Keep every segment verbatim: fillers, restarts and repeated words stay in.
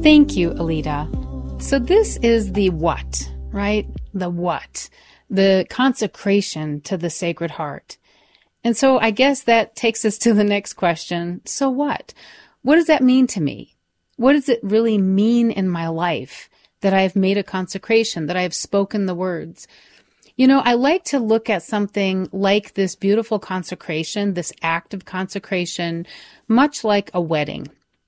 Thank you, Alita. So this is the what, right? The what, the consecration to the Sacred Heart. And so I guess that takes us to the next question. So what? What does that mean to me? What does it really mean in my life that I have made a consecration, that I have spoken the words? You know, I like to look at something like this beautiful consecration, this act of consecration, much like a wedding.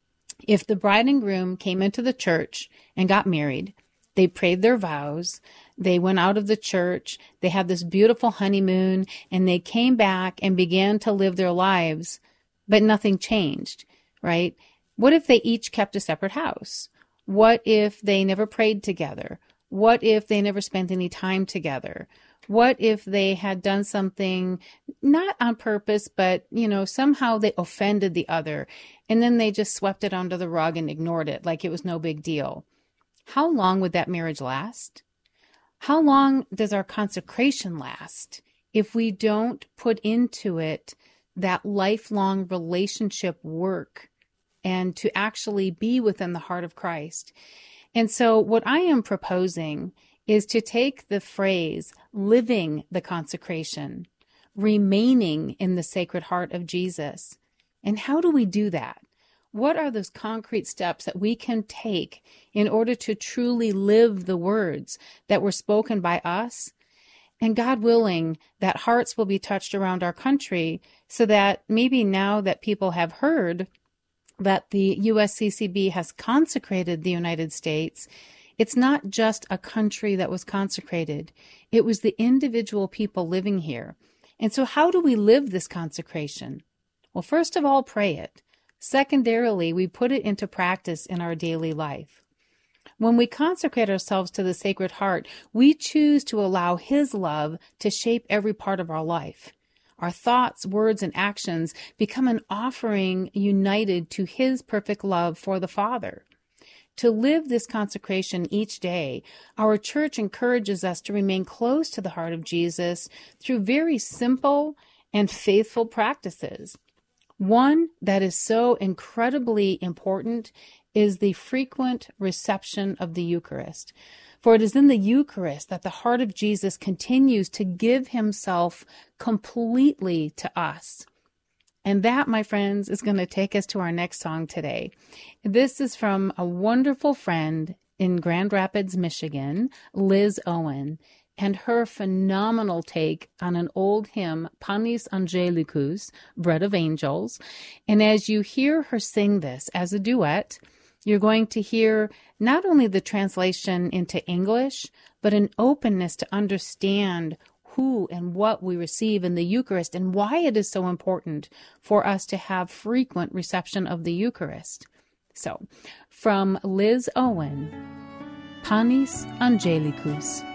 If the bride and groom came into the church and got married, they prayed their vows, they went out of the church, they had this beautiful honeymoon, and they came back and began to live their lives, but nothing changed, right? What if they each kept a separate house? What if they never prayed together? What if they never spent any time together? What if they had done something not on purpose, but, you know, somehow they offended the other, and then they just swept it under the rug and ignored it like it was no big deal? How long would that marriage last? How long does our consecration last if we don't put into it that lifelong relationship work and to actually be within the heart of Christ? And so what I am proposing is to take the phrase, living the consecration, remaining in the Sacred Heart of Jesus. And how do we do that? What are those concrete steps that we can take in order to truly live the words that were spoken by us? And God willing, that hearts will be touched around our country so that maybe now that people have heard that the U S C C B has consecrated the United States, it's not just a country that was consecrated. It was the individual people living here. And so how do we live this consecration? Well, first of all, pray it. Secondarily, we put it into practice in our daily life. When we consecrate ourselves to the Sacred Heart, we choose to allow His love to shape every part of our life. Our thoughts, words, and actions become an offering united to His perfect love for the Father. To live this consecration each day, our church encourages us to remain close to the heart of Jesus through very simple and faithful practices. One that is so incredibly important is the frequent reception of the Eucharist. For it is in the Eucharist that the heart of Jesus continues to give Himself completely to us. And that, my friends, is going to take us to our next song today. This is from a wonderful friend in Grand Rapids, Michigan, Liz Owen, and her phenomenal take on an old hymn, Panis Angelicus, Bread of Angels. And as you hear her sing this as a duet, you're going to hear not only the translation into English, but an openness to understand who and what we receive in the Eucharist and why it is so important for us to have frequent reception of the Eucharist. So, from Liz Owen, Panis Angelicus.